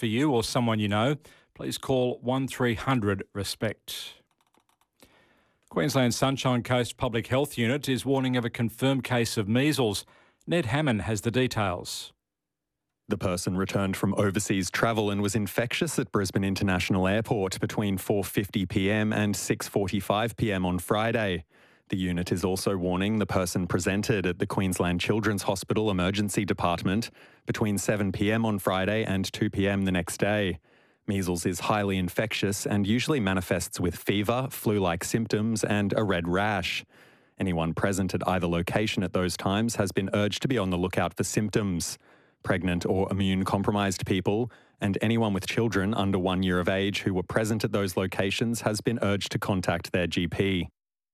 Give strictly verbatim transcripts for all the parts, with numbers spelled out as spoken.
for you or someone you know, please call one three hundred RESPECT. Queensland Sunshine Coast Public Health Unit is warning of a confirmed case of measles. Ned Hammond has the details. The person returned from overseas travel and was infectious at Brisbane International Airport between four fifty p m and six forty-five p m on Friday. The unit is also warning the person presented at the Queensland Children's Hospital Emergency Department between seven p m on Friday and two p m the next day. Measles is highly infectious and usually manifests with fever, flu-like symptoms and a red rash. Anyone present at either location at those times has been urged to be on the lookout for symptoms. Pregnant or immune-compromised people and anyone with children under one year of age who were present at those locations has been urged to contact their G P.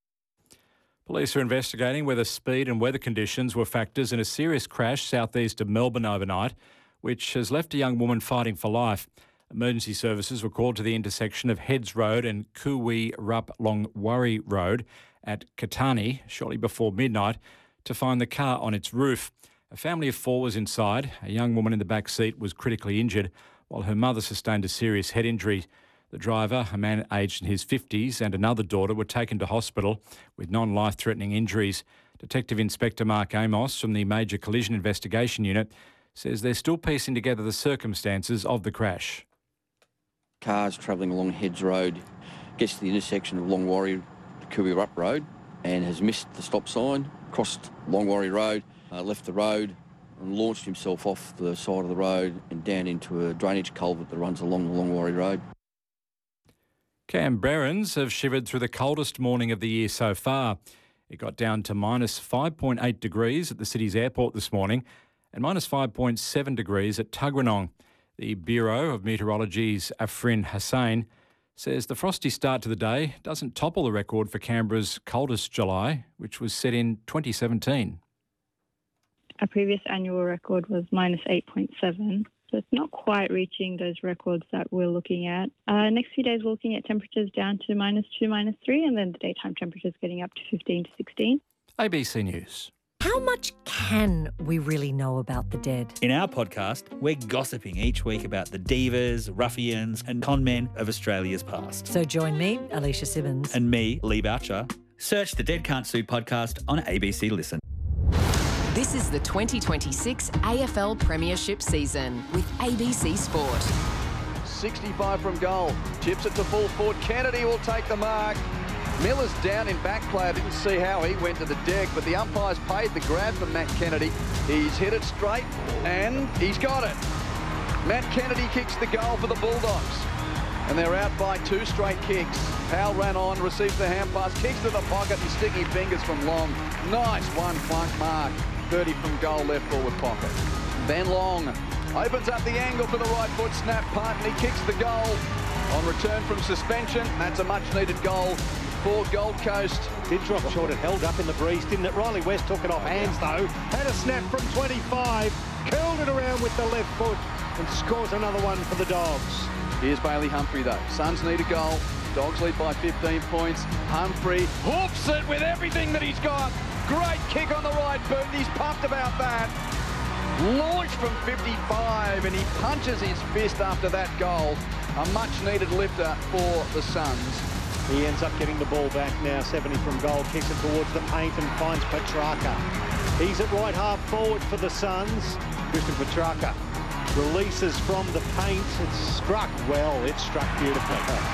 Police are investigating whether speed and weather conditions were factors in a serious crash southeast of Melbourne overnight, which has left a young woman fighting for life. Emergency services were called to the intersection of Heads Road and Kuwi Rup Longwarry Road at Katani shortly before midnight to find the car on its roof. A family of four was inside. A young woman in the back seat was critically injured, while her mother sustained a serious head injury. The driver, a man aged in his fifties, and another daughter were taken to hospital with non-life-threatening injuries. Detective Inspector Mark Amos from the Major Collision Investigation Unit says they're still piecing together the circumstances of the crash. Cars travelling along Heads Road gets to the intersection of Longwarry, Kuwi Rup Road, and has missed the stop sign, crossed Longwarry Road, uh, left the road and launched himself off the side of the road and down into a drainage culvert that runs along the Longwarry Road. Canberrans have shivered through the coldest morning of the year so far. It got down to minus five point eight degrees at the city's airport this morning and minus five point seven degrees at Tuggeranong. The Bureau of Meteorology's Afrin Hussain says the frosty start to the day doesn't topple the record for Canberra's coldest July, which was set in twenty seventeen. Our previous annual record was minus eight point seven, so it's not quite reaching those records that we're looking at. Uh, next few days, we're looking at temperatures down to minus two, minus three, and then the daytime temperatures getting up to fifteen to sixteen. A B C News. How much can we really know about the dead? In our podcast, we're gossiping each week about the divas, ruffians and con men of Australia's past. So join me, Alicia Simmons. And me, Lee Boucher. Search the Dead Can't Sue podcast on A B C Listen. This is the twenty twenty-six A F L Premiership season with A B C Sport. sixty-five from goal. Chips it to full forward. Kennedy will take the mark. Miller's down in back play. I didn't see how he went to the deck, but the umpires paid the grab for Matt Kennedy. He's hit it straight, and he's got it. Matt Kennedy kicks the goal for the Bulldogs, and they're out by two straight kicks. Powell ran on, receives the hand pass, kicks to the pocket, and sticky fingers from Long. Nice one plunk mark. thirty from goal, left forward pocket. Ben Long opens up the angle to the right foot, snap punt, and he kicks the goal on return from suspension. That's a much-needed goal for Gold Coast. Did drop short, it held up in the breeze, didn't it? Riley West took it off hands though. Had a snap from twenty-five, curled it around with the left foot and scores another one for the Dogs. Here's Bailey Humphrey though. Suns need a goal. Dogs lead by fifteen points. Humphrey hoops it with everything that he's got. Great kick on the right boot. He's pumped about that. Launched from fifty-five and he punches his fist after that goal. A much-needed lifter for the Suns. He ends up getting the ball back now, seventy from goal, kicks it towards the paint and finds Petrarca. He's at right half forward for the Suns. Christian Petrarca releases from the paint. It's struck well, it struck beautifully.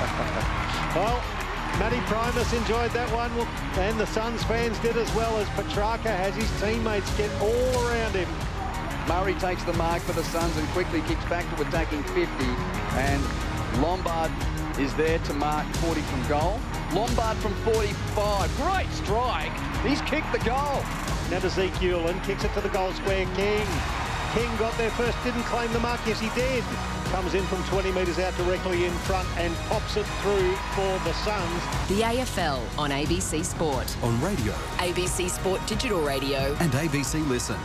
Well, Matty Primus enjoyed that one, and the Suns fans did as well, as Petrarca has his teammates get all around him. Murray takes the mark for the Suns and quickly kicks back to attacking fifty, and Lombard is there to mark forty from goal. Lombard from forty-five. Great strike. He's kicked the goal. Now to Zeke Hewlin, kicks it to the goal square. King. King got there first, didn't claim the mark. Yes, he did. Comes in from twenty metres out directly in front and pops it through for the Suns. The A F L on A B C Sport. On radio. A B C Sport Digital Radio. And A B C Listen.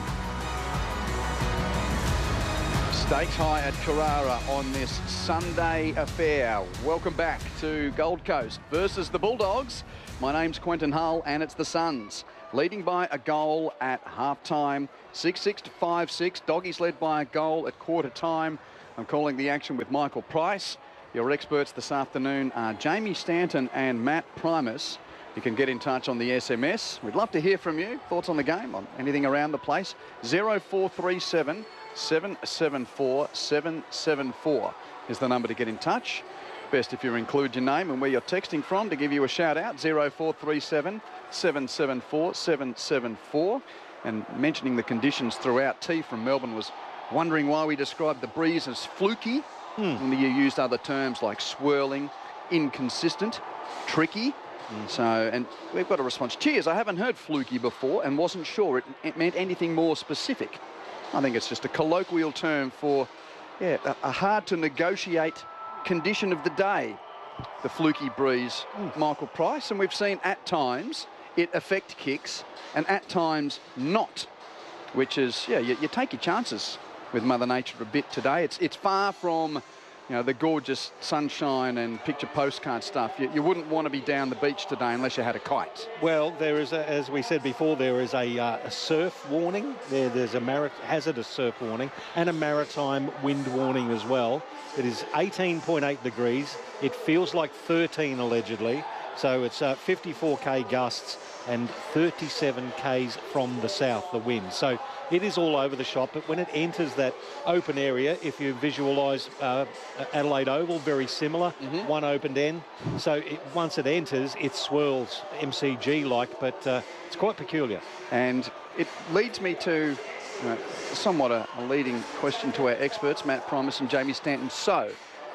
Stakes high at Carrara on this Sunday affair. Welcome back to Gold Coast versus the Bulldogs. My name's Quentin Hull and it's the Suns, leading by a goal at half-time. six six to five six. Doggies led by a goal at quarter time. I'm calling the action with Michael Price. Your experts this afternoon are Jamie Stanton and Matt Primus. You can get in touch on the S M S. We'd love to hear from you. Thoughts on the game, on anything around the place. zero four three seven, seven seven four, seven seven four is the number to get in touch. Best if you include your name and where you're texting from to give you a shout out. zero four three seven, seven seven four, seven seven four. And mentioning the conditions throughout, T from Melbourne was wondering why we described the breeze as fluky. Mm. And you used other terms like swirling, inconsistent, tricky. Mm. So, and we've got a response. Cheers, I haven't heard fluky before and wasn't sure it, it meant anything more specific. I think it's just a colloquial term for, yeah, a, a hard to negotiate condition of the day, the fluky breeze, mm. Michael Price. And we've seen at times it affect kicks and at times not, which is, yeah, you, you take your chances with Mother Nature a bit today. It's it's far from, you know, the gorgeous sunshine and picture postcard stuff. You, you wouldn't want to be down the beach today unless you had a kite. Well, there is, a, as we said before, there is a, uh, a surf warning. There, there's a marit- hazardous surf warning and a maritime wind warning as well. It is eighteen point eight degrees. It feels like thirteen allegedly. So it's uh, fifty-four k gusts and thirty-seven k's from the south, the wind. So it is all over the shop, but when it enters that open area, if you visualise uh, Adelaide Oval, very similar, mm-hmm. one opened end. So it, once it enters, it swirls M C G-like, but uh, it's quite peculiar. And it leads me to you know, somewhat a, a leading question to our experts, Matt Primus and Jamie Stanton. So,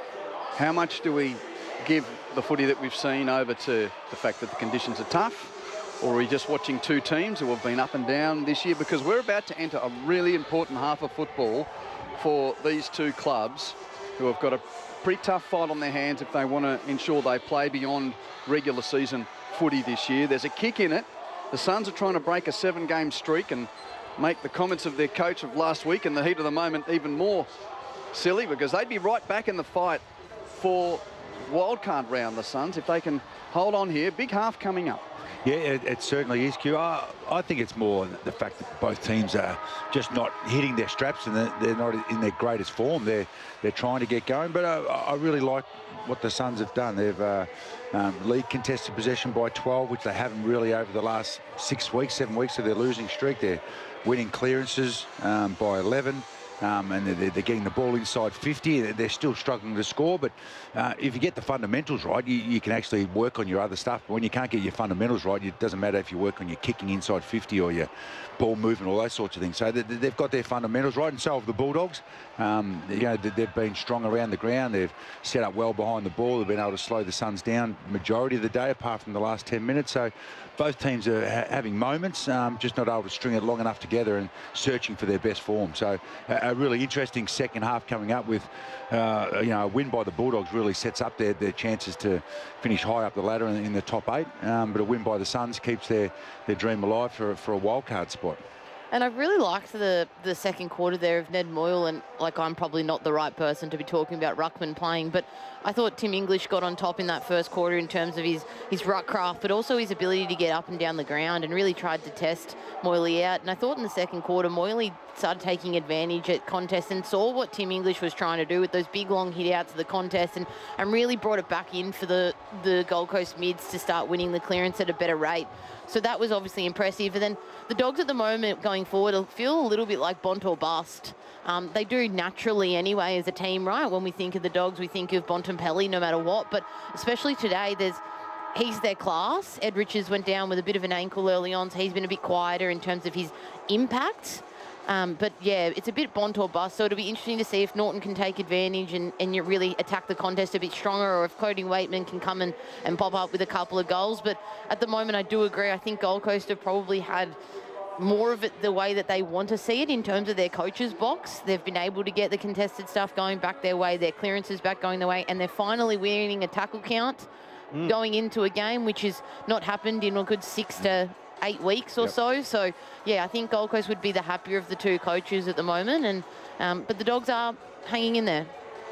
how much do we give the footy that we've seen over to the fact that the conditions are tough? Or are we just watching two teams who have been up and down this year? Because we're about to enter a really important half of football for these two clubs who have got a pretty tough fight on their hands if they want to ensure they play beyond regular season footy this year. There's a kick in it. The Suns are trying to break a seven-game streak and make the comments of their coach of last week in the heat of the moment even more silly, because they'd be right back in the fight for wildcard round, the Suns, if they can hold on here. Big half coming up. Yeah, it, it certainly is, Q. I, I think it's more the fact that both teams are just not hitting their straps and they're, they're not in their greatest form. They're they're trying to get going, but I, I really like what the Suns have done. They've uh, um, lead contested possession by twelve, which they haven't really over the last six weeks, seven weeks of their losing streak. They're winning clearances um, by eleven. Um, and they're, they're getting the ball inside fifty. They're still struggling to score, but uh, if you get the fundamentals right, you, you can actually work on your other stuff. But when you can't get your fundamentals right, it doesn't matter if you work on your kicking inside fifty or your ball movement, all those sorts of things. So they, they've got their fundamentals right, and so have the Bulldogs. Um, you know, they've been strong around the ground. They've set up well behind the ball. They've been able to slow the Suns down majority of the day, apart from the last ten minutes. So both teams are ha having moments, um, just not able to string it long enough together and searching for their best form. So a, a really interesting second half coming up with, uh, you know, a win by the Bulldogs really sets up their, their chances to finish high up the ladder in, in the top eight. Um, but a win by the Suns keeps their, their dream alive for, for a wildcard spot. And I really liked the the second quarter there of Ned Moyle, and like I'm probably not the right person to be talking about ruckman playing, but I thought Tim English got on top in that first quarter in terms of his, his ruck craft, but also his ability to get up and down the ground, and really tried to test Moyle out. And I thought in the second quarter, Moyle started taking advantage at contest and saw what Tim English was trying to do with those big long hit outs of the contest, and, and really brought it back in for the, the Gold Coast mids to start winning the clearance at a better rate. So that was obviously impressive. And then the Dogs at the moment going forward feel a little bit like Bont or bust. Um, they do naturally anyway as a team, right? When we think of the Dogs, we think of Bontempelli no matter what. But especially today, there's he's their class. Ed Richards went down with a bit of an ankle early on, so he's been a bit quieter in terms of his impact. Um, but yeah, it's a bit Bont or bust, so it'll be interesting to see if Norton can take advantage and, and you really attack the contest a bit stronger, or if Cody Waitman can come in and pop up with a couple of goals. But at the moment, I do agree. I think Gold Coast have probably had more of it the way that they want to see it in terms of their coach's box. They've been able to get the contested stuff going back their way, their clearances back going their way, and they're finally winning a tackle count mm. going into a game, which has not happened in a good six to eight weeks or yep. so. So, yeah, I think Gold Coast would be the happier of the two coaches at the moment. And um, but the Dogs are hanging in there.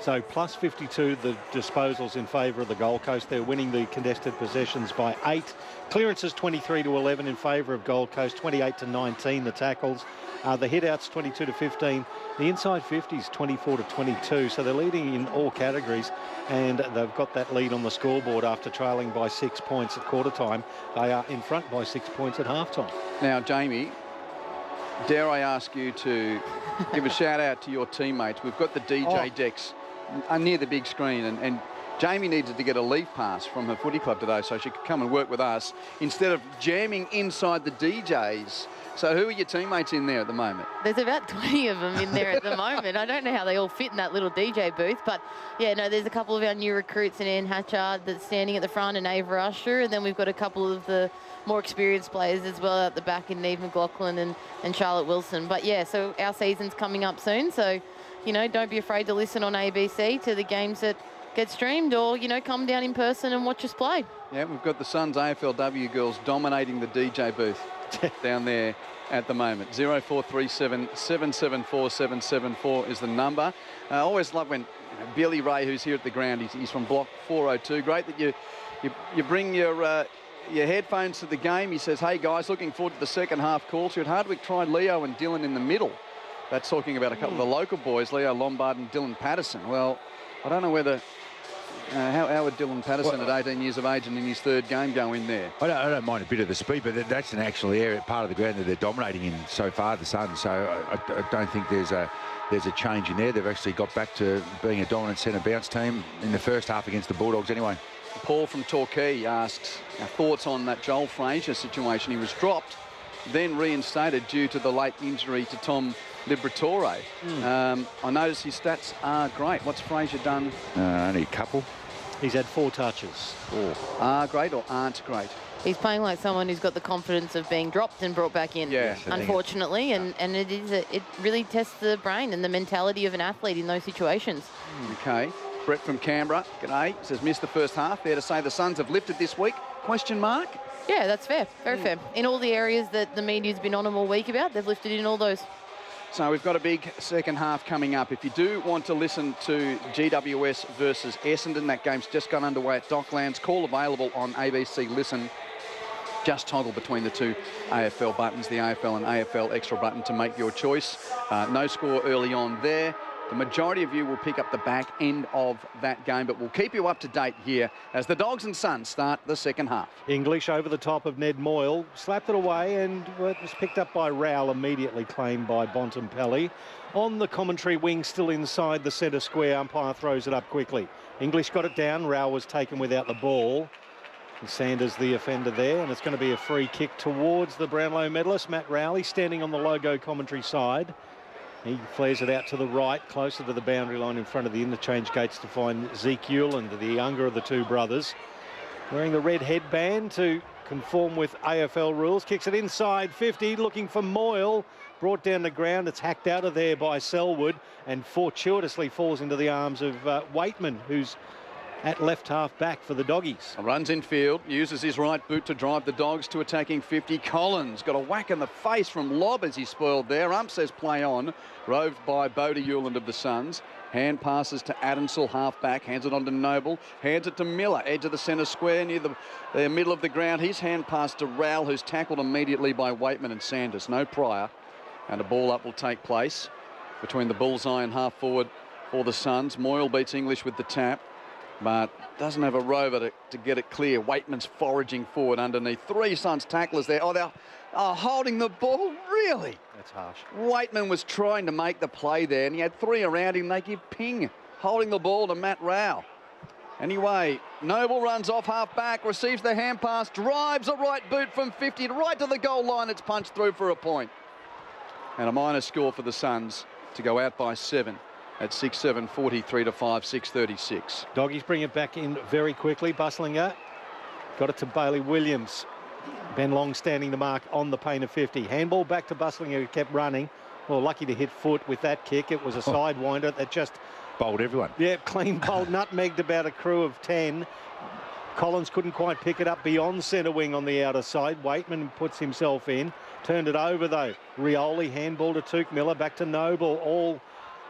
So plus fifty-two, the disposals in favour of the Gold Coast. They're winning the contested possessions by eight. Clearances twenty-three to eleven in favour of Gold Coast, twenty-eight to nineteen the tackles. Uh, the hit-outs twenty-two to fifteen. The inside fifties twenty-four to twenty-two. So they're leading in all categories, and they've got that lead on the scoreboard after trailing by six points at quarter time. They are in front by six points at half time. Now, Jamie, dare I ask you to give a shout out to your teammates? We've got the D J Oh. decks uh, near the big screen, and, and Jamie needed to get a leave pass from her footy club today so she could come and work with us instead of jamming inside the D Js. So who are your teammates in there at the moment? There's about twenty of them in there at the moment. I don't know how they all fit in that little D J booth, but yeah, no, there's a couple of our new recruits in Anne Hatchard that's standing at the front, and Ava Usher, and then we've got a couple of the more experienced players as well at the back in Neve McLaughlin and, and Charlotte Wilson. But yeah, so our season's coming up soon, so, you know, don't be afraid to listen on A B C to the games that get streamed, or, you know, come down in person and watch us play. Yeah, we've got the Suns A F L W girls dominating the D J booth down there at the moment. zero four three seven, seven seven four, seven seven four is the number. I always love when, you know, Billy Ray, who's here at the ground, he's, he's from block four oh two. Great that you you, you bring your uh, your headphones to the game. He says, hey guys, looking forward to the second half call. So at Hardwick tried Leo and Dylan in the middle. That's talking about a couple of the local boys, Leo Lombard and Dylan Patterson. Well, I don't know whether Uh, how, how would Dylan Patterson Well, at eighteen years of age and in his third game go in there? I don't, I don't mind a bit of the speed, but that- that's an actual area, part of the ground that they're dominating in so far, the Suns. So I, I- I don't think there's a there's a change in there. They've actually got back to being a dominant centre bounce team in the first half against the Bulldogs anyway. Paul from Torquay asks our thoughts on that Joel Frazier situation. He was dropped, then reinstated due to the late injury to Tom Liberatore. Mm. Um, I notice his stats are great. What's Frazier done? Uh, only a couple. He's had four touches. Four. Are great or aren't great? He's playing like someone who's got the confidence of being dropped and brought back in, Yeah, unfortunately, and, and it is a, it really tests the brain and the mentality of an athlete in those situations. Okay. Brett from Canberra, g'day, says missed the first half. There to say the Suns have lifted this week? Question mark. Yeah, that's fair, very fair. In all the areas that the media's been on them all week about, they've lifted in all those. So we've got a big second half coming up. If you do want to listen to G W S versus Essendon, that game's just gone underway at Docklands. Call available on A B C Listen. Just toggle between the two A F L buttons, the A F L and A F L extra button to make your choice. Uh, no score early on there. The majority of you will pick up the back end of that game, but we'll keep you up to date here as the Dogs and Suns start the second half. English over the top of Ned Moyle, slapped it away, and it was picked up by Rowell, immediately claimed by Bontempelli. On the commentary wing, still inside the centre square, umpire throws it up quickly. English got it down, Rowell was taken without the ball. And Sanders the offender there, and it's going to be a free kick towards the Brownlow medalist, Matt Rowley, standing on the logo commentary side. He flares it out to the right, closer to the boundary line in front of the interchange gates to find Zeke Hewland, the younger of the two brothers. Wearing the red headband to conform with A F L rules. Kicks it inside fifty, looking for Moyle. Brought down the ground. It's hacked out of there by Selwood and fortuitously falls into the arms of uh, Waitman, who's at left half back for the Doggies. Runs in field, uses his right boot to drive the Dogs to attacking fifty. Collins got a whack in the face from Lobb as he spoiled there. Ump says play on. Roved by Bodie Hewland of the Suns. Hand passes to Adamsel, half back. Hands it on to Noble. Hands it to Miller, edge of the centre square near the, the middle of the ground. His hand pass to Rowell, who's tackled immediately by Waitman and Sanders. No prior. And a ball up will take place between the bullseye and half forward for the Suns. Moyle beats English with the tap, but doesn't have a rover to, to get it clear. Waitman's foraging forward underneath. Three Suns tacklers there. Oh, they're oh, holding the ball, really? That's harsh. Waitman was trying to make the play there, and he had three around him. They give ping, holding the ball to Matt Rowell. Anyway, Noble runs off half back, receives the hand pass, drives a right boot from fifty right to the goal line. It's punched through for a point. And a minus score for the Suns to go out by seven at six seven, forty-three to five, six thirty-six. Doggies bring it back in very quickly. Bustlinger got it to Bailey Williams. Ben Long standing the mark on the paint of fifty. Handball back to Bustlinger, who kept running. Well, lucky to hit foot with that kick. It was a sidewinder that just bowled everyone. Yeah, clean bowled, nutmegged about a crew of ten. Collins couldn't quite pick it up beyond centre wing on the outer side. Waitman puts himself in. Turned it over, though. Rioli, handball to Tuke Miller, back to Noble. All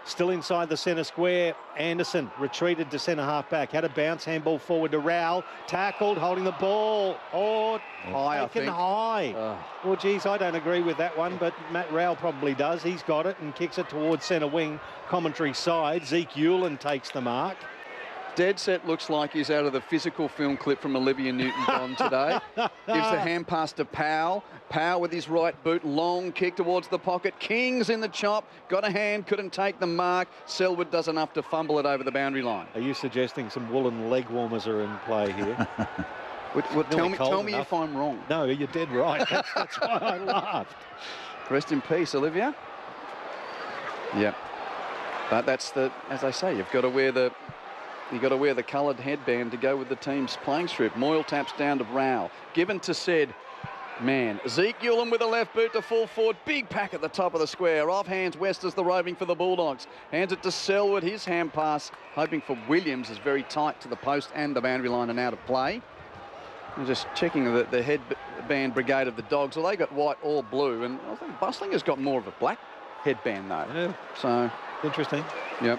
Still inside the centre square. Anderson retreated to centre half back. Had a bounce, handball forward to Rowell. Tackled, holding the ball. Oh, high, I taken think. high. Uh. Well, geez, I don't agree with that one, but Matt Rowell probably does. He's got it and kicks it towards centre wing. Commentary side. Zeke Hewlin takes the mark. Dead set looks like he's out of the physical film clip from Olivia Newton-John today. Gives the hand pass to Powell. Powell with his right boot, long kick towards the pocket. King's in the chop, got a hand, couldn't take the mark. Selwood does enough to fumble it over the boundary line. Are you suggesting some woolen leg warmers are in play here? Well, well, tell me, tell me if I'm wrong. No, you're dead right. That's, that's why I laughed. Rest in peace, Olivia. Yep. But that's the, as I say, you've got to wear the You've got to wear the coloured headband to go with the team's playing strip. Moyle taps down to Rowell. Given to said man. Zeke Hewlin with a left boot to full forward. Big pack at the top of the square. Off hands West as the roving for the Bulldogs. Hands it to Selwood. His hand pass, hoping for Williams, is very tight to the post and the boundary line and out of play. I'm just checking the, the headband brigade of the Dogs. Well, they got white or blue, and I think Bustlinger's got more of a black headband though. Yeah. So interesting. Yep.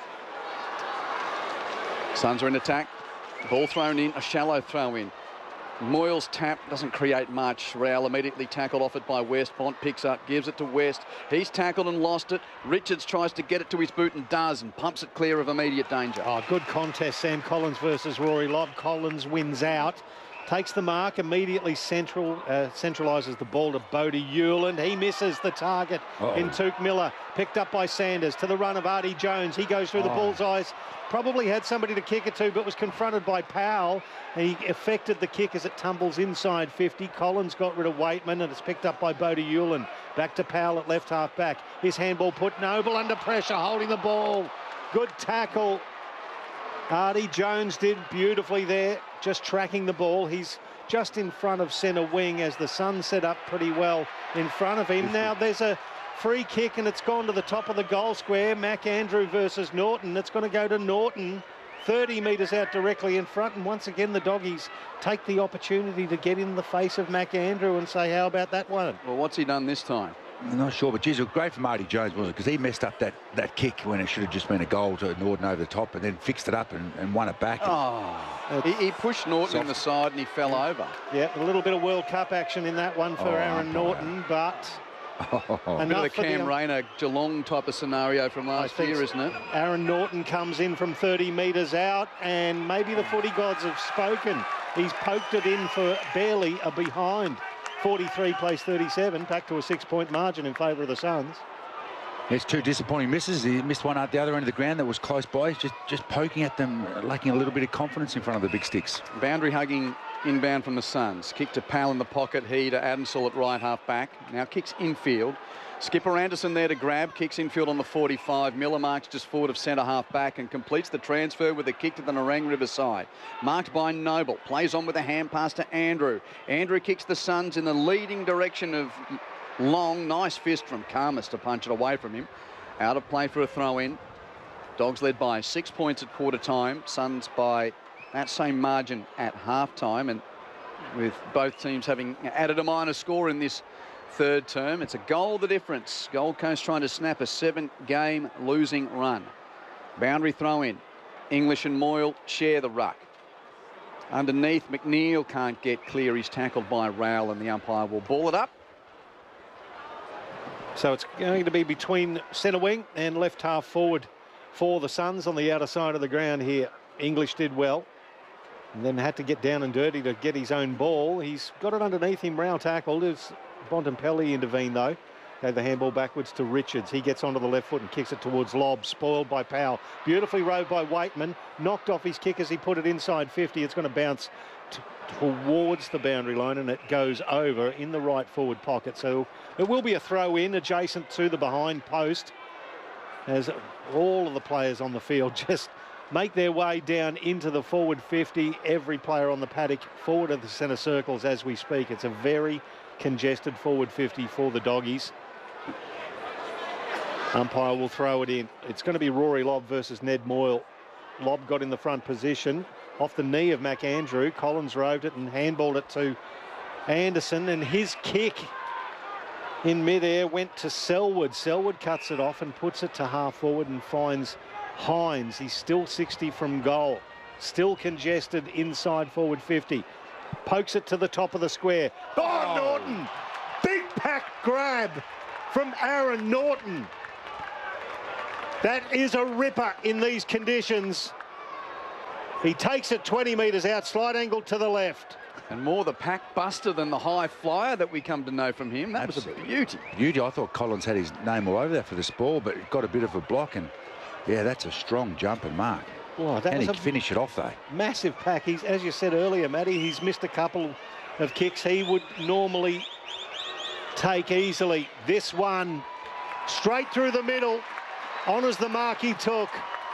Suns are in attack. Ball thrown in, a shallow throw in. Moyle's tap doesn't create much. Rowell immediately tackled off it by West. Bont picks up, gives it to West. He's tackled and lost it. Richards tries to get it to his boot and does, and pumps it clear of immediate danger. Oh, good contest, Sam Collins versus Rory Lobb. Collins wins out. Takes the mark, immediately central, uh, centralises the ball to Bodie Hewland. He misses the target Uh-oh. in Tuke Miller. Picked up by Sanders to the run of Artie Jones. He goes through oh. the bullseyes. Probably had somebody to kick it to, but was confronted by Powell. He effected the kick as it tumbles inside fifty. Collins got rid of Waitman, and it's picked up by Bodie Hewland. Back to Powell at left half back. His handball put Noble under pressure, holding the ball. Good tackle. Artie Jones did beautifully there, just tracking the ball. He's just in front of centre wing as the Suns set up pretty well in front of him. Now there's a free kick and it's gone to the top of the goal square. Mac Andrew versus Norton. It's going to go to Norton, thirty metres out directly in front. And once again, the Doggies take the opportunity to get in the face of Mac Andrew and say, how about that one? Well, what's he done this time? I'm not sure, but geez, it was great from Artie Jones, wasn't it? Because he messed up that, that kick when it should have just been a goal to Norton over the top, and then fixed it up and, and won it back. Oh, he, he pushed Norton soft. in the side and he fell yeah. over. Yeah, a little bit of World Cup action in that one for oh, Aaron Norton, but... Oh, a bit of the Cam the, Rayner Geelong type of scenario from last year, isn't it? Aaron Norton comes in from thirty metres out, and maybe the footy gods have spoken. He's poked it in for barely a behind. forty-three plays thirty-seven, back to a six-point margin in favour of the Suns. It's two disappointing misses. He missed one at the other end of the ground that was close by. He's just, just poking at them, lacking a little bit of confidence in front of the big sticks. Boundary hugging inbound from the Suns. Kick to Powell in the pocket. He to Adamsall at right half back. Now kicks infield. Skipper Anderson there to grab. Kicks infield on the forty-five. Miller marks just forward of centre half back and completes the transfer with a kick to the Nerang River side. Marked by Noble. Plays on with a hand pass to Andrew. Andrew kicks the Suns in the leading direction of Long. Nice fist from Karmas to punch it away from him. Out of play for a throw in. Dogs led by six points at quarter time. Suns by that same margin at half time, and with both teams having added a minor score in this third term. It's a goal the difference. Gold Coast trying to snap a seven-game losing run. Boundary throw in. English and Moyle share the ruck. Underneath, McNeil can't get clear. He's tackled by Rowell, and the umpire will ball it up. So it's going to be between centre wing and left half forward for the Suns on the outer side of the ground here. English did well, and then had to get down and dirty to get his own ball. He's got it underneath him. Rowell tackled. It's Bontempelli intervened though. Gave the handball backwards to Richards. He gets onto the left foot and kicks it towards Lobb. Spoiled by Powell. Beautifully rowed by Waitman. Knocked off his kick as he put it inside fifty. It's going to bounce t towards the boundary line, and it goes over in the right forward pocket. So it will be a throw in adjacent to the behind post, as all of the players on the field just make their way down into the forward fifty. Every player on the paddock forward of the centre circles as we speak. It's a very congested forward fifty for the Doggies. Umpire will throw it in. It's going to be Rory Lobb versus Ned Moyle. Lobb got in the front position off the knee of Mac Andrew. Collins roved it and handballed it to Anderson, and his kick in midair, went to Selwood. Selwood cuts it off and puts it to half forward and finds Hines. He's still sixty from goal. Still congested inside forward fifty. Pokes it to the top of the square. Oh, oh. Norton! Big pack grab from Aaron Norton. That is a ripper in these conditions. He takes it twenty metres out, slide angle to the left. And more the pack buster than the high flyer that we come to know from him. That Absolutely. was a beauty. Beauty. I thought Collins had his name all over there for this ball, but got a bit of a block. And, yeah, that's a strong jump and mark. Well, that and was he'd finish it off, though. Massive pack. He's, as you said earlier, Matty, he's missed a couple of kicks he would normally take easily. This one, straight through the middle, honours the mark he took.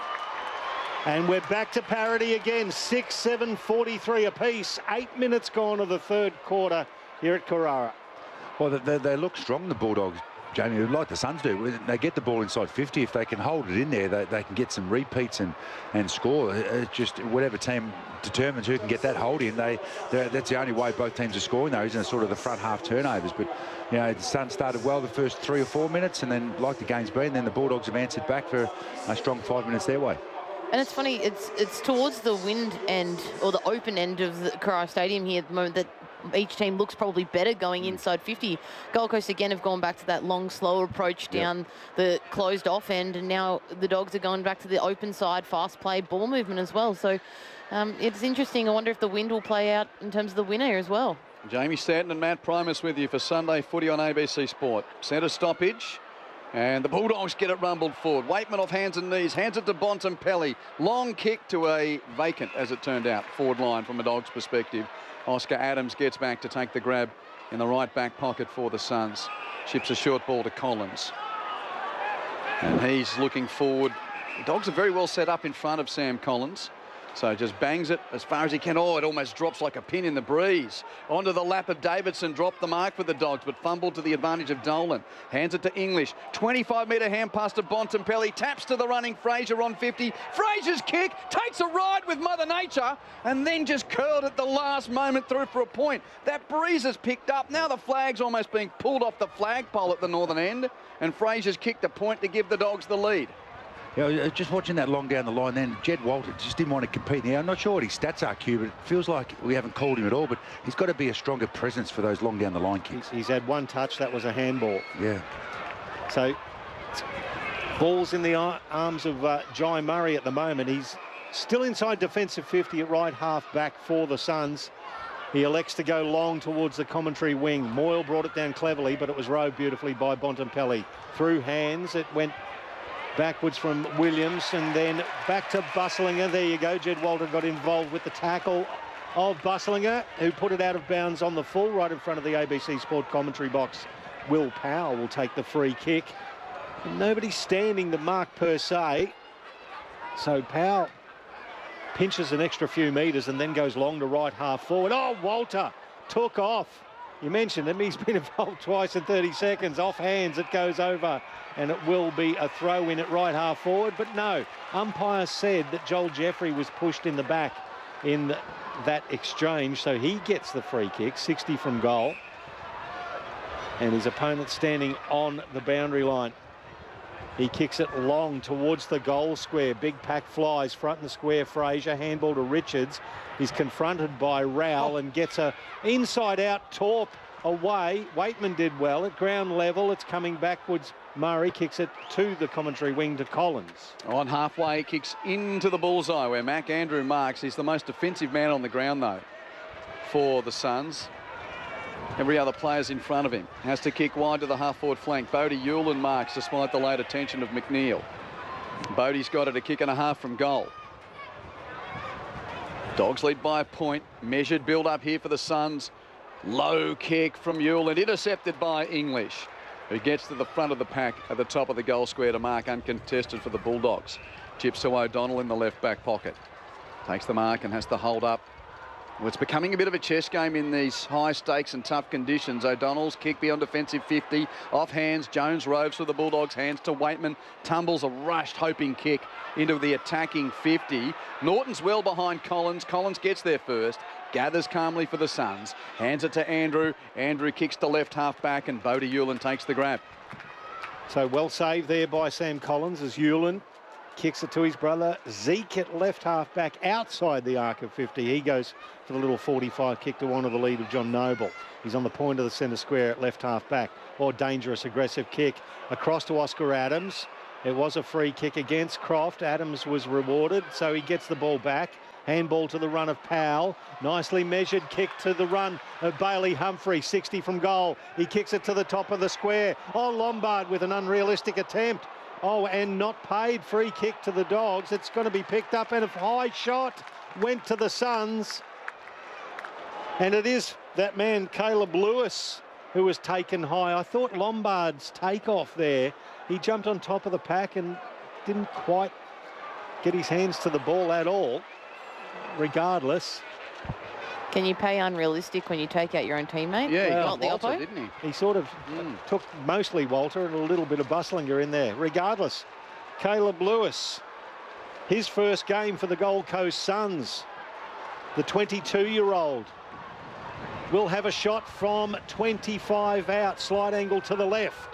And we're back to parity again, six seven forty-three apiece. Eight minutes gone of the third quarter here at Carrara. Well, they, they look strong, the Bulldogs, Jamie, like the Suns do. They get the ball inside fifty. If they can hold it in there, they, they can get some repeats and, and score. It's just whatever team determines who can get that hold in, they that's the only way both teams are scoring, though, isn't it? Sort of the front half turnovers. But, you know, the Suns started well the first three or four minutes, and then, like the game's been, then the Bulldogs have answered back for a strong five minutes their way. And it's funny, it's it's towards the wind end, or the open end of the Carrara Stadium here at the moment, that each team looks probably better going inside fifty. Gold Coast again have gone back to that long, slow approach down yep. the closed off end, and now the Dogs are going back to the open side, fast play, ball movement as well. So um, it's interesting. I wonder if the wind will play out in terms of the winner as well. Jamie Stanton and Matt Primus with you for Sunday Footy on A B C Sport. Centre stoppage. And the Bulldogs get it rumbled forward. Waitman off hands and knees, hands it to Bontempelli. Long kick to a vacant, as it turned out, forward line from a Dogs perspective. Oscar Adams gets back to take the grab in the right back pocket for the Suns. Chips a short ball to Collins. And he's looking forward. The Dogs are very well set up in front of Sam Collins. So just bangs it as far as he can. Oh, it almost drops like a pin in the breeze. Onto the lap of Davidson, dropped the mark for the Dogs, but fumbled to the advantage of Dolan. Hands it to English. twenty-five metre hand pass to Bontempelli. Taps to the running Fraser on fifty. Fraser's kick takes a ride with Mother Nature and then just curled at the last moment through for a point. That breeze has picked up. Now the flag's almost being pulled off the flagpole at the northern end, and Fraser's kicked a point to give the Dogs the lead. You know, just watching that long down the line then, Jed Walter just didn't want to compete there. I'm not sure what his stats are, Q, but it feels like we haven't called him at all, but he's got to be a stronger presence for those long down the line kicks. He's, he's had one touch, that was a handball. Yeah. So, ball's in the arms of uh, Jai Murray at the moment. He's still inside defensive fifty at right half back for the Suns. He elects to go long towards the commentary wing. Moyle brought it down cleverly, but it was rowed beautifully by Bontempelli. Through hands, it went backwards from Williams and then back to Busslinger. There you go. Jed Walter got involved with the tackle of Busslinger, who put it out of bounds on the full right in front of the A B C Sport commentary box. Will Powell will take the free kick. Nobody's standing the mark per se. So Powell pinches an extra few metres and then goes long to right half forward. Oh, Walter took off. You mentioned him, he's been involved twice in thirty seconds. Off hands, it goes over, and it will be a throw in at right half forward. But no, umpire said that Joel Jeffrey was pushed in the back in that exchange, so he gets the free kick, sixty from goal. And his opponent standing on the boundary line. He kicks it long towards the goal square. Big pack flies front and square. Fraser, handball to Richards. He's confronted by Rowell and gets a inside-out torp away. Waitman did well at ground level. It's coming backwards. Murray kicks it to the commentary wing to Collins. On halfway, kicks into the bullseye where Mac Andrew marks. He's the most defensive man on the ground, though, for the Suns. Every other player's in front of him. Has to kick wide to the half-forward flank. Bodie Hewlin marks despite the late attention of McNeil. Bodie's got it a kick and a half from goal. Dogs lead by a point. Measured build-up here for the Suns. Low kick from Hewlin, intercepted by English, who gets to the front of the pack at the top of the goal square to mark uncontested for the Bulldogs. Chips to O'Donnell in the left back pocket. Takes the mark and has to hold up. Well, it's becoming a bit of a chess game in these high stakes and tough conditions. O'Donnell's kick beyond defensive fifty. Off hands, Jones roves for the Bulldogs' hands to Waitman. Tumbles a rushed, hoping kick into the attacking fifty. Norton's well behind Collins. Collins gets there first. Gathers calmly for the Suns. Hands it to Andrew. Andrew kicks to left half back and Bodie Hewlin takes the grab. So well saved there by Sam Collins as Hewlin kicks it to his brother Zeke at left half back outside the arc of fifty. He goes for the little forty-five kick to honour the lead of John Noble. He's on the point of the centre square at left half back. Or dangerous aggressive kick across to Oscar Adams. It was a free kick against Croft. Adams was rewarded, so he gets the ball back. Handball to the run of Powell. Nicely measured kick to the run of Bailey Humphrey, sixty from goal. He kicks it to the top of the square. Oh, Lombard with an unrealistic attempt. Oh, and not paid. Free kick to the Dogs. It's going to be picked up, and a high shot went to the Suns. And it is that man, Caleb Lewis, who was taken high. I thought Lombard's takeoff there, he jumped on top of the pack and didn't quite get his hands to the ball at all. Regardless, can you pay unrealistic when you take out your own teammate? Yeah, he Not got the Walter, oppo? didn't he? he sort of Mm. took mostly Walter and a little bit of Bustlinger in there. Regardless, Caleb Lewis, his first game for the Gold Coast Suns, the twenty-two-year-old, will have a shot from twenty-five out, slide angle to the left.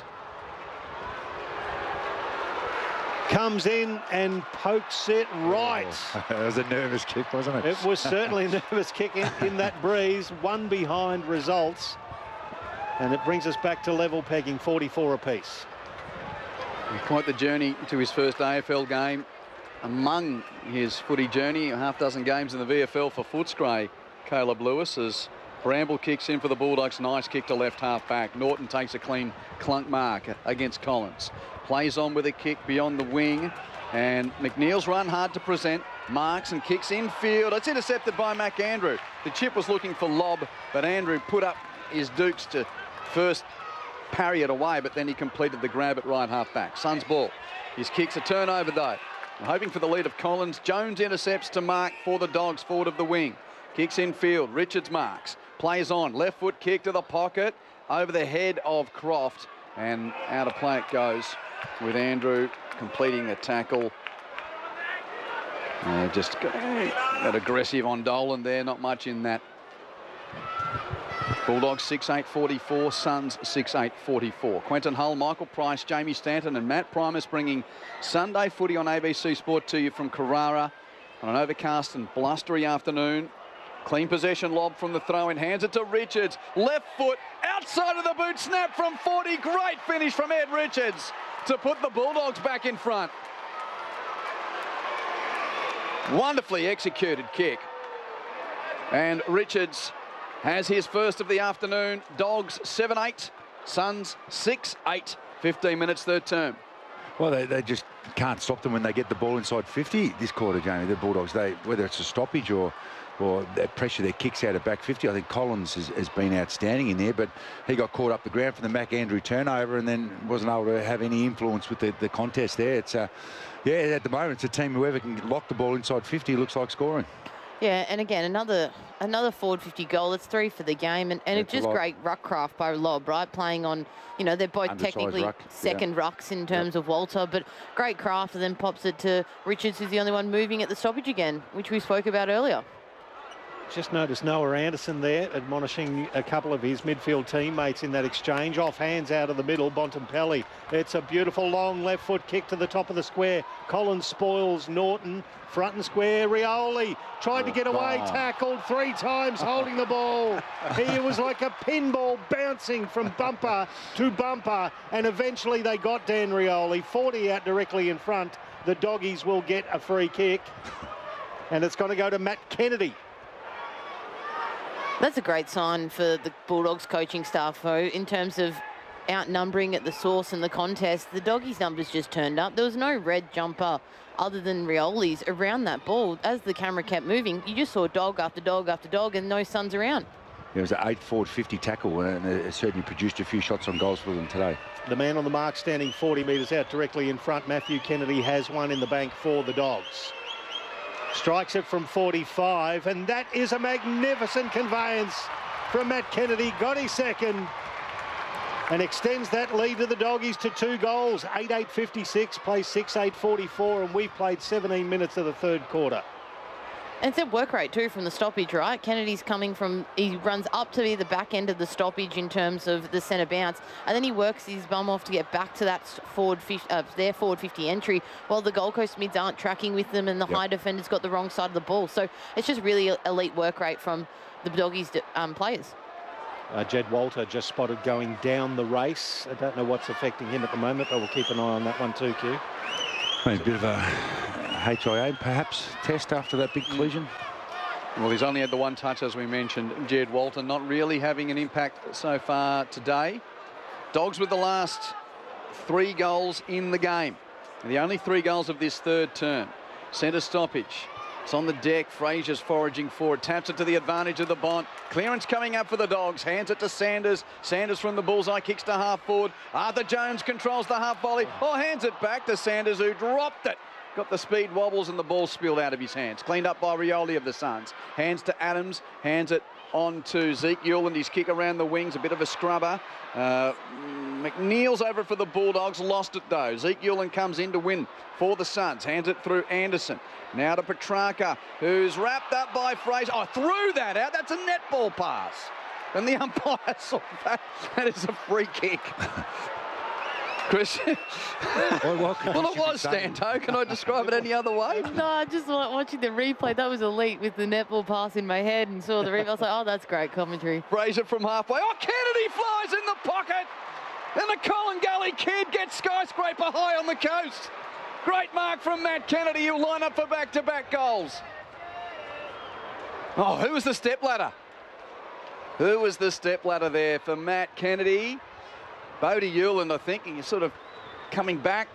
Comes in and pokes it right. Oh, that was a nervous kick, wasn't it? It was certainly a nervous kick in, in that breeze. One behind results. And it brings us back to level pegging, forty-four apiece. Quite the journey to his first A F L game. Among his footy journey, a half dozen games in the V F L for Footscray, Caleb Lewis, as Bramble kicks in for the Bulldogs. Nice kick to left half back. Norton takes a clean clunk mark against Collins. Plays on with a kick beyond the wing. And McNeil's run hard to present. Marks and kicks infield. It's intercepted by Mac Andrew. The chip was looking for lob, but Andrew put up his dukes to first parry it away, but then he completed the grab at right half back. Suns ball. His kick's a turnover though. Hoping for the lead of Collins. Jones intercepts to mark for the Dogs forward of the wing. Kicks infield. Richards marks. Plays on. Left foot kick to the pocket. Over the head of Croft. And out of play it goes with Andrew completing the tackle. Uh, just got, got aggressive on Dolan there. Not much in that. Bulldogs six eight forty-four, Suns six eight forty-four. Quentin Hull, Michael Price, Jamie Stanton and Matt Primus bringing Sunday footy on A B C Sport to you from Carrara on an overcast and blustery afternoon. Clean possession lob from the throw-in, hands it to Richards. Left foot, outside of the boot, snap from forty. Great finish from Ed Richards to put the Bulldogs back in front. Wonderfully executed kick. And Richards has his first of the afternoon. Dogs seven eight, Suns six eight. fifteen minutes, third term. Well, they, they just can't stop them when they get the ball inside fifty this quarter, Jamie. The Bulldogs, they whether it's a stoppage or or that pressure, their kicks out of back fifty. I think Collins has, has been outstanding in there, but he got caught up the ground from the Mac Andrew turnover and then wasn't able to have any influence with the, the contest there. It's uh, yeah, at the moment, it's a team whoever can lock the ball inside fifty looks like scoring. Yeah, and again, another another forward fifty goal. It's three for the game, and, and it's just great ruck craft by Lob, right? Playing on, you know, they're both Undersized technically ruck, second yeah. rucks in terms Yep. of Walter, but great craft, and then pops it to Richards, who's the only one moving at the stoppage again, which we spoke about earlier. Just noticed Noah Anderson there admonishing a couple of his midfield teammates in that exchange. Off hands out of the middle, Bontempelli. It's a beautiful long left foot kick to the top of the square. Collins spoils Norton. Front and square, Rioli tried to get away, tackled three times holding the ball. He was like a pinball bouncing from bumper to bumper, and eventually they got Dan Rioli. forty out directly in front. The Doggies will get a free kick, and it's going to go to Matt Kennedy. That's a great sign for the Bulldogs coaching staff, though, in terms of outnumbering at the source in the contest. The Doggies' numbers just turned up. There was no red jumper other than Rioli's around that ball. As the camera kept moving, you just saw dog after dog after dog and no Suns around. It was an eight forward fifty tackle and it certainly produced a few shots on goals for them today. The man on the mark standing forty metres out directly in front, Matthew Kennedy, has one in the bank for the Dogs. Strikes it from forty-five, and that is a magnificent conveyance from Matt Kennedy. Got his second and extends that lead to the Doggies to two goals. eight eight fifty-six, plays six eight forty-four, and we've played seventeen minutes of the third quarter. And it's a work rate too from the stoppage, right? Kennedy's coming from, he runs up to the back end of the stoppage in terms of the centre bounce, and then he works his bum off to get back to that forward, uh, their forward fifty entry, while the Gold Coast mids aren't tracking with them, and the yep. high defender's got the wrong side of the ball. So it's just really elite work rate from the Doggies um, players. Uh, Jed Walter just spotted going down the race. I don't know what's affecting him at the moment, but we'll keep an eye on that one too, Q. A bit of a H I A perhaps test after that big collision. Well, he's only had the one touch, as we mentioned. Jed Walter not really having an impact so far today. Dogs with the last three goals in the game. And the only three goals of this third term. Centre stoppage. It's on the deck. Fraser's foraging forward. Taps it to the advantage of the Bont. Clearance coming up for the Dogs. Hands it to Sanders. Sanders from the bullseye. Kicks to half forward. Arthur Jones controls the half volley. Oh, hands it back to Sanders, who dropped it. Got the speed wobbles and the ball spilled out of his hands. Cleaned up by Rioli of the Suns. Hands to Adams. Hands it on to Zeke Ewell and his kick around the wings. A bit of a scrubber. Uh, McNeil's over for the Bulldogs. Lost it though. Zeke Ewell comes in to win for the Suns. Hands it through Anderson. Now to Petrarca, who's wrapped up by Fraser. Oh, threw that out. That's a netball pass. And the umpire saw that. That is a free kick. Chris? well, well, well, it was, Stanto. Can I describe it any other way? No, I just like watching the replay. That was elite with the netball pass in my head and saw the replay. I was like, oh, that's great commentary. Fraser from halfway. Oh, Kennedy flies in the pocket. And the Colin Gully kid gets skyscraper high on the coast. Great mark from Matt Kennedy. He'll line up for back-to-back goals. Oh, who was the stepladder? Who was the stepladder there for Matt Kennedy? Bodie Hewland, I think, he's sort of coming back.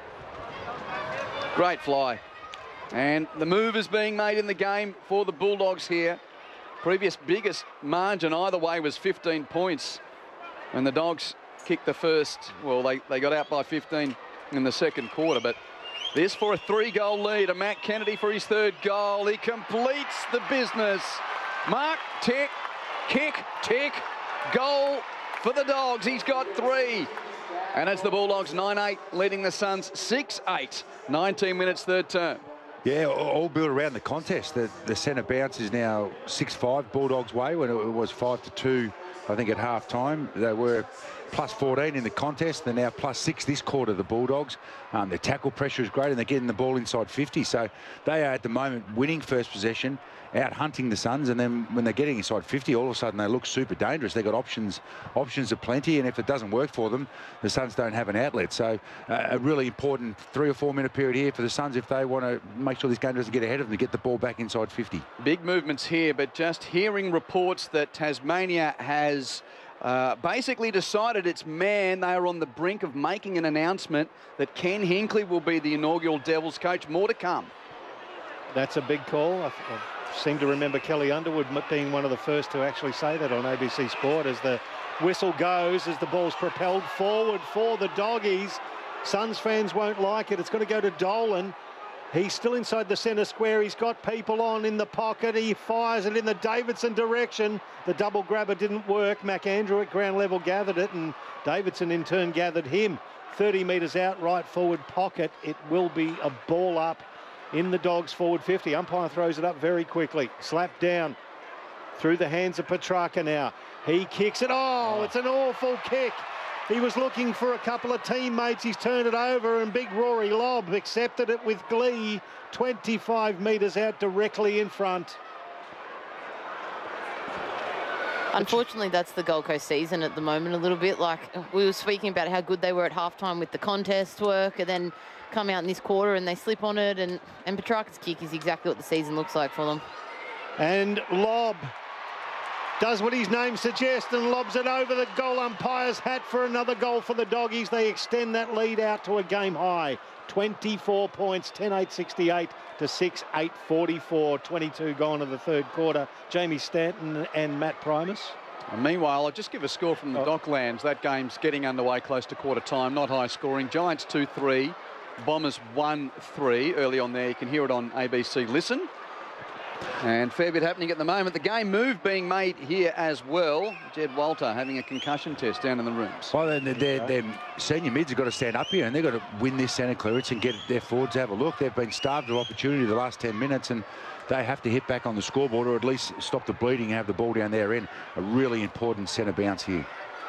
Great fly. And the move is being made in the game for the Bulldogs here. Previous biggest margin either way was fifteen points. And the Dogs kicked the first, well, they, they got out by fifteen in the second quarter, but this for a three-goal lead. And Matt Kennedy for his third goal. He completes the business. Mark, tick, kick, tick, goal for the Dogs. He's got three. And it's the Bulldogs nine eight leading the Suns six eight. nineteen minutes third term. Yeah, all built around the contest. The, the centre bounce is now six five Bulldogs way when it was five to two, I think, at half time. They were plus fourteen in the contest. They're now plus six this quarter, the Bulldogs. Um, their tackle pressure is great and they're getting the ball inside fifty. So they are at the moment winning first possession, out hunting the Suns, and then when they're getting inside fifty, all of a sudden they look super dangerous. They've got options options are plenty, and if it doesn't work for them, the Suns don't have an outlet. So uh, a really important three or four minute period here for the Suns if they want to make sure this game doesn't get ahead of them to get the ball back inside fifty. Big movements here, but just hearing reports that Tasmania has Uh, basically decided it's man. They are on the brink of making an announcement that Ken Hinkley will be the inaugural Devils coach. More to come. That's a big call. I, I seem to remember Kelly Underwood being one of the first to actually say that on A B C Sport as the whistle goes, as the ball's propelled forward for the Doggies. Suns fans won't like it. It's going to go to Dolan. He's still inside the centre square. He's got people on in the pocket. He fires it in the Davidson direction. The double grabber didn't work. McAndrew at ground level gathered it, and Davidson in turn gathered him. thirty metres out, right forward pocket. It will be a ball up in the Dogs forward fifty. Umpire throws it up very quickly. Slapped down through the hands of Petrarca now. He kicks it. Oh, it's an awful kick. He was looking for a couple of teammates. He's turned it over, and big Rory Lobb accepted it with glee. twenty-five metres out directly in front. Unfortunately, that's the Gold Coast season at the moment a little bit. Like, we were speaking about how good they were at halftime with the contest work, and then come out in this quarter and they slip on it, and, and Petrarca's kick is exactly what the season looks like for them. And Lobb does what his name suggests and lobs it over the goal umpire's hat for another goal for the Doggies. They extend that lead out to a game high. twenty-four points, ten eight sixty-eight to six eight forty-four. twenty-two gone in the third quarter. Jamie Stanton and Matt Primus. And meanwhile, I'll just give a score from the oh. Docklands. That game's getting underway close to quarter time. Not high scoring. Giants two three. Bombers one three early on there. You can hear it on A B C Listen. And fair bit happening at the moment. The game move being made here as well. Jed Walter having a concussion test down in the rooms. Well, then their, their senior mids have got to stand up here and they've got to win this centre clearance and get their forwards to have a look. They've been starved of opportunity the last ten minutes and they have to hit back on the scoreboard or at least stop the bleeding and have the ball down their end. A really important centre bounce here.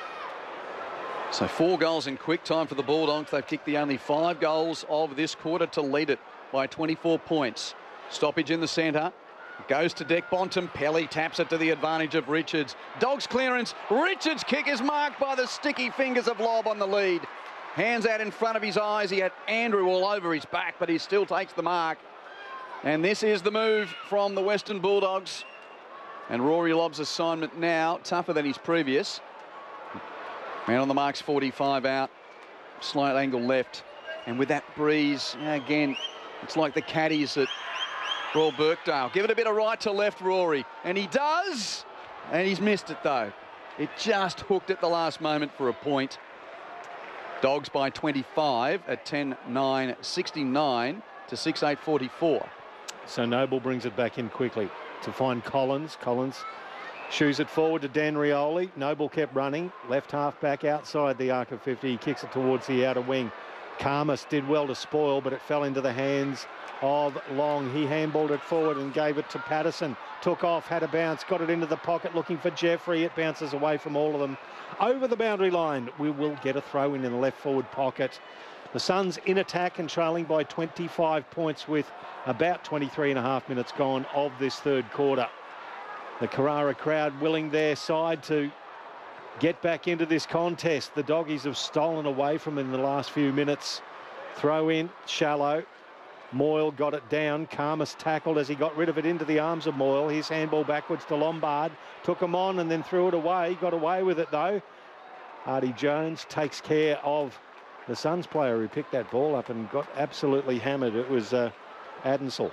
So four goals in quick time for the Bulldogs. They've kicked the only five goals of this quarter to lead it by twenty-four points. Stoppage in the centre. Goes to Deck Bonton. Pelly taps it to the advantage of Richards. Dogs clearance. Richards' kick is marked by the sticky fingers of Lobb on the lead. Hands out in front of his eyes. He had Andrew all over his back, but he still takes the mark. And this is the move from the Western Bulldogs. And Rory Lobb's assignment now tougher than his previous. Man on the mark's forty-five out. Slight angle left. And with that breeze, again, it's like the caddies at Royal Birkdale. Give it a bit of right to left, Rory. And he does. And he's missed it, though. It just hooked at the last moment for a point. Dogs by twenty-five at ten nine sixty-nine to six eight forty-four. So Noble brings it back in quickly to find Collins. Collins shoos it forward to Dan Rioli. Noble kept running. Left half back outside the arc of fifty. He kicks it towards the outer wing. Karmas did well to spoil, but it fell into the hands of Long. He handballed it forward and gave it to Patterson. Took off, had a bounce, got it into the pocket, looking for Jeffrey. It bounces away from all of them. Over the boundary line, we will get a throw in in the left forward pocket. The Suns in attack and trailing by twenty-five points with about twenty-three and a half minutes gone of this third quarter. The Carrara crowd willing their side to get back into this contest. The Doggies have stolen away from in the last few minutes. Throw in, shallow. Moyle got it down. Karmas tackled as he got rid of it into the arms of Moyle. His handball backwards to Lombard. Took him on and then threw it away. Got away with it though. Artie Jones takes care of the Suns player who picked that ball up and got absolutely hammered. It was uh, Adensel.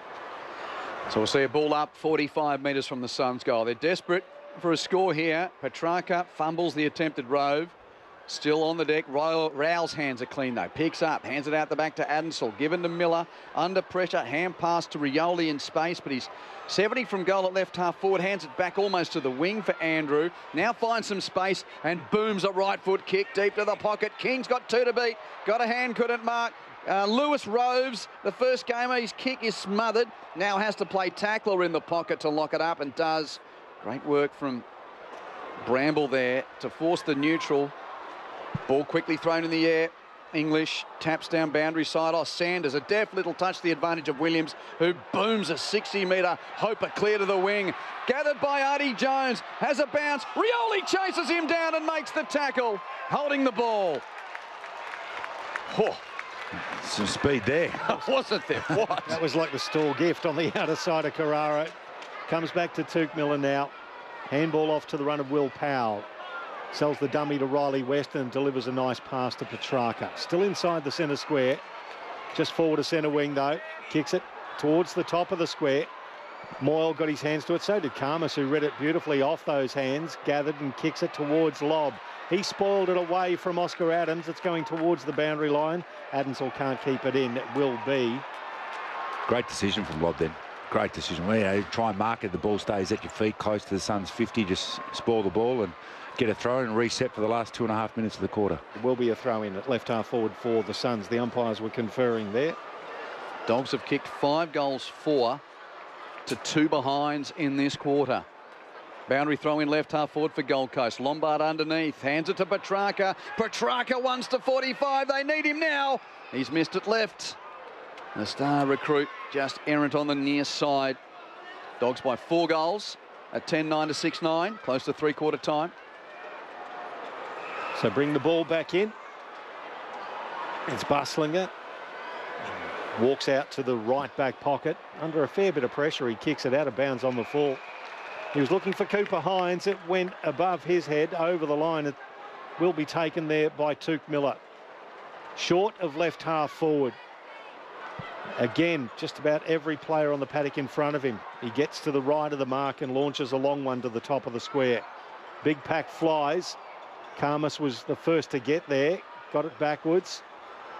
So we'll see a ball up forty-five metres from the Suns goal. They're desperate for a score here. Petrarca fumbles the attempted rove. Still on the deck. Rao's hands are clean though. Picks up, hands it out the back to Adensel. Given to Miller. Under pressure. Hand pass to Rioli in space, but he's seventy from goal at left half forward. Hands it back almost to the wing for Andrew. Now finds some space and booms a right foot kick deep to the pocket. King's got two to beat. Got a hand, couldn't mark. Uh, Lewis Roves, the first gamer, his kick is smothered. Now has to play tackler in the pocket to lock it up and does. Great work from Bramble there to force the neutral. Ball quickly thrown in the air. English taps down boundary side. Oh, Sanders, a deft little touch to the advantage of Williams, who booms a sixty metre hoper clear to the wing. Gathered by Artie Jones, has a bounce. Rioli chases him down and makes the tackle, holding the ball. Oh. Some speed there. Wasn't there? What? That was like the stall gift on the outer side of Carrara. Comes back to Tuke Miller now. Handball off to the run of Will Powell. Sells the dummy to Riley Weston and delivers a nice pass to Petrarca. Still inside the centre square. Just forward to centre wing though. Kicks it towards the top of the square. Moyle got his hands to it. So did Karmas, who read it beautifully off those hands. Gathered and kicks it towards Lobb. He spoiled it away from Oscar Adams. It's going towards the boundary line. Adensel can't keep it in. It will be. Great decision from Lobb then. Great decision. Well, you know, try and mark it. The ball stays at your feet close to the Suns' fifty. Just spoil the ball and get a throw and reset for the last two and a half minutes of the quarter. It will be a throw in at left half forward for the Suns. The umpires were conferring there. Dogs have kicked five goals, four to two behinds in this quarter. Boundary throw in left half forward for Gold Coast. Lombard underneath. Hands it to Petrarca. Petrarca ones to forty-five. They need him now. He's missed it left. The star recruit just errant on the near side. Dogs by four goals at ten nine to six nine. Close to three quarter time. So bring the ball back in. It's Buslinger. Walks out to the right back pocket. Under a fair bit of pressure, he kicks it out of bounds on the full. He was looking for Cooper Hines. It went above his head over the line. It will be taken there by Tuke Miller. Short of left half forward. Again, just about every player on the paddock in front of him. He gets to the right of the mark and launches a long one to the top of the square. Big pack flies. Karmas was the first to get there. Got it backwards.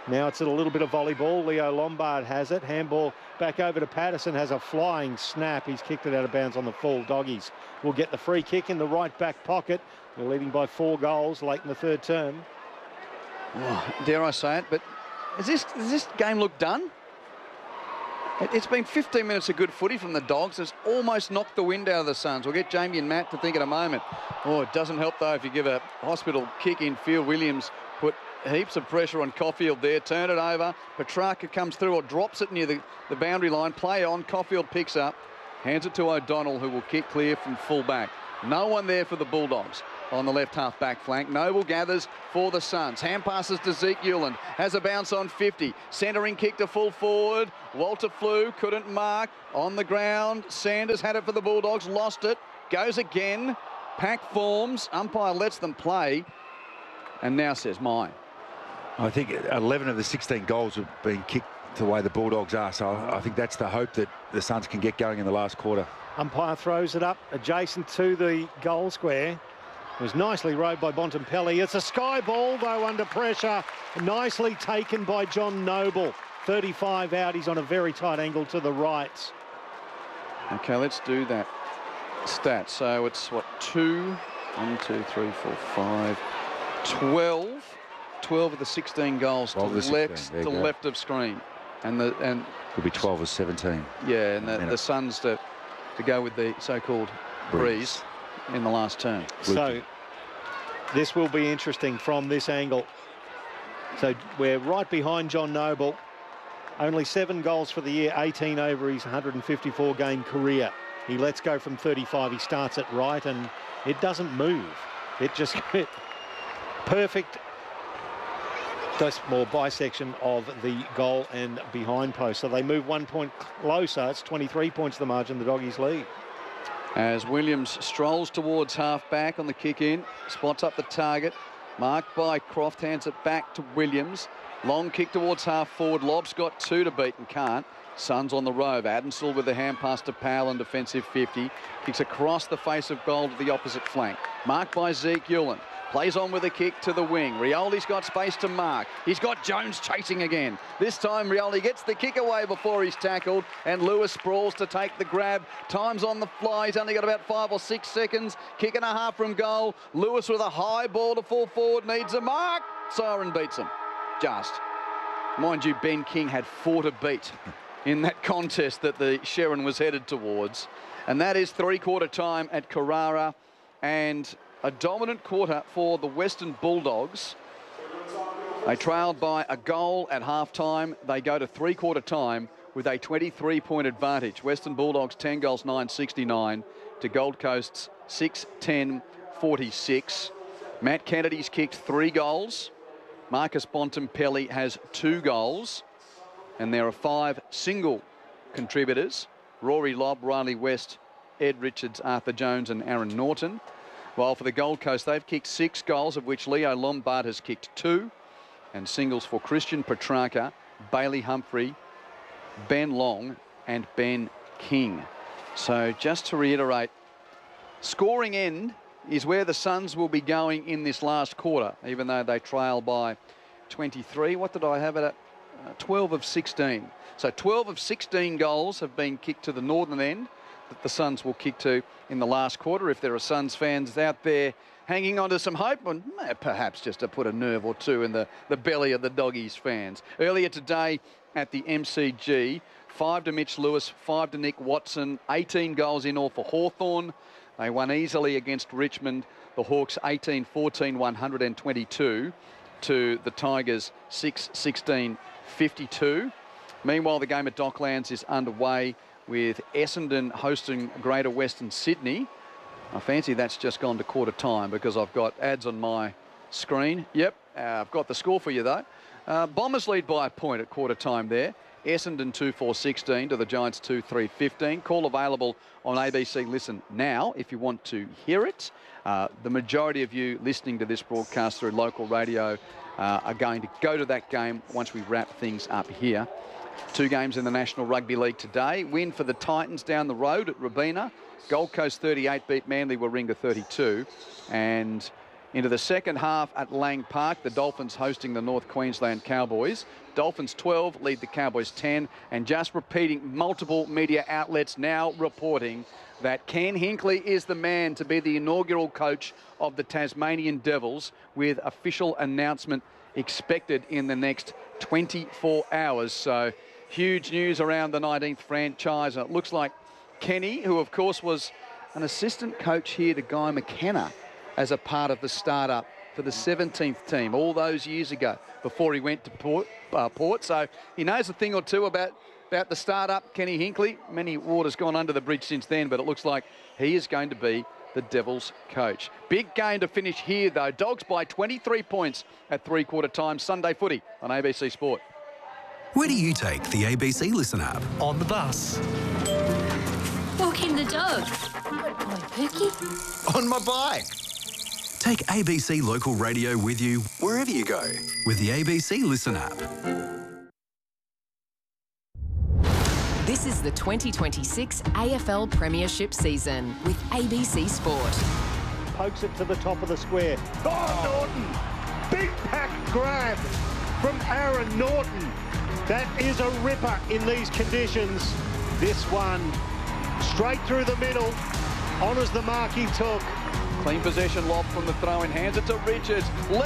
Now it's a little bit of volleyball. Leo Lombard has it. Handball back over to Patterson, has a flying snap. He's kicked it out of bounds on the full. Doggies will get the free kick in the right back pocket. They're leading by four goals late in the third term. Oh, dare I say it, but is this, does this game look done? It, it's been fifteen minutes of good footy from the Dogs. It's almost knocked the wind out of the Suns. We'll get Jamie and Matt to think in a moment. Oh, it doesn't help, though, if you give a hospital kick in field. Williams put heaps of pressure on Caulfield there. Turn it over. Petrarca comes through or drops it near the, the boundary line. Play on. Caulfield picks up. Hands it to O'Donnell, who will kick clear from full back. No one there for the Bulldogs on the left half back flank. Noble gathers for the Suns. Hand passes to Zeke Uland. Has a bounce on fifty. Centering kick to full forward. Walter Flew couldn't mark. On the ground. Sanders had it for the Bulldogs. Lost it. Goes again. Pack forms. Umpire lets them play. And now says mine. I think eleven of the sixteen goals have been kicked the way the Bulldogs are. So I think that's the hope that the Suns can get going in the last quarter. Umpire throws it up adjacent to the goal square. It was nicely rowed by Bontempelli. It's a sky ball, though, under pressure. Nicely taken by John Noble. thirty-five out. He's on a very tight angle to the right. Okay, let's do that stat. So it's, what, two, one, two, three, four, five, twelve. twelve of the sixteen goals to left, to left of screen. And the and could be twelve or seventeen. Yeah, and the, the Suns to, to go with the so-called breeze. breeze in the last turn. So this will be interesting from this angle. So we're right behind John Noble. Only seven goals for the year, eighteen over his one hundred fifty-four game career. He lets go from thirty-five. He starts it right and it doesn't move. It just it, perfect more bisection of the goal and behind post. So they move one point closer. It's twenty-three points the margin. The Doggies lead. As Williams strolls towards half back on the kick in, spots up the target, marked by Croft, hands it back to Williams. Long kick towards half forward. Lob's got two to beat and can't. Suns on the rove. Addenstill with the hand pass to Powell and defensive fifty. Kicks across the face of goal to the opposite flank. Marked by Zeke Uland. Plays on with a kick to the wing. Rioli's got space to mark. He's got Jones chasing again. This time Rioli gets the kick away before he's tackled and Lewis sprawls to take the grab. Time's on the fly. He's only got about five or six seconds. Kick and a half from goal. Lewis with a high ball to full forward. Needs a mark. Siren beats him. Just. Mind you, Ben King had four to beat in that contest that the Sherrin was headed towards. And that is three-quarter time at Carrara. And a dominant quarter for the Western Bulldogs. They trailed by a goal at half-time. They go to three-quarter time with a twenty-three point advantage. Western Bulldogs ten goals, nine sixty-nine to Gold Coast's six ten forty-six. Matt Kennedy's kicked three goals. Marcus Bontempelli has two goals. And there are five single contributors. Rory Lobb, Riley West, Ed Richards, Arthur Jones and Aaron Norton. While for the Gold Coast, they've kicked six goals, of which Leo Lombard has kicked two. And singles for Christian Petrarca, Bailey Humphrey, Ben Long and Ben King. So just to reiterate, scoring end is where the Suns will be going in this last quarter, even though they trail by twenty-three. What did I have it at? Uh, twelve of sixteen. So twelve of sixteen goals have been kicked to the northern end that the Suns will kick to in the last quarter. If there are Suns fans out there hanging on to some hope, and perhaps just to put a nerve or two in the, the belly of the Doggies fans. Earlier today at the M C G, five to Mitch Lewis, five to Nick Watson, eighteen goals in all for Hawthorn. They won easily against Richmond. The Hawks eighteen fourteen, one twenty-two to the Tigers six sixteen fifty-two. Meanwhile, the game at Docklands is underway with Essendon hosting Greater Western Sydney. I fancy that's just gone to quarter time because I've got ads on my screen. Yep, uh, I've got the score for you though. Uh, Bombers lead by a point at quarter time there. Essendon two four sixteen to the Giants two three fifteen. Call available on A B C Listen now if you want to hear it. Uh, the majority of you listening to this broadcast through local radio uh, are going to go to that game once we wrap things up here. Two games in the National Rugby League today. Win for the Titans down the road at Robina. Gold Coast thirty-eight beat Manly Warringah thirty-two. And into the second half at Lang Park. The Dolphins hosting the North Queensland Cowboys. Dolphins twelve lead the Cowboys ten, and just repeating, multiple media outlets now reporting that Ken Hinkley is the man to be the inaugural coach of the Tasmanian Devils, with official announcement expected in the next twenty-four hours. So huge news around the nineteenth franchise. And it looks like Kenny, who of course was an assistant coach here to Guy McKenna as a part of the startup for the seventeenth team all those years ago before he went to Port. Uh, Port. So he knows a thing or two about, about the startup, Kenny Hinkley. Many water's gone under the bridge since then, but it looks like he is going to be the Devils coach. Big game to finish here, though. Dogs by twenty-three points at three-quarter time. Sunday footy on A B C Sport. Where do you take the A B C Listen app? On the bus. Walking the dog. Good boy, Pookie. On my bike. Take A B C Local Radio with you wherever you go with the A B C Listen app. This is the twenty twenty-six A F L Premiership season with A B C Sport. Pokes it to the top of the square. Oh, Norton! Big pack grab from Aaron Norton. That is a ripper in these conditions. This one straight through the middle. Honours the mark he took. Clean possession lob from the throw in hands. It's a Richards.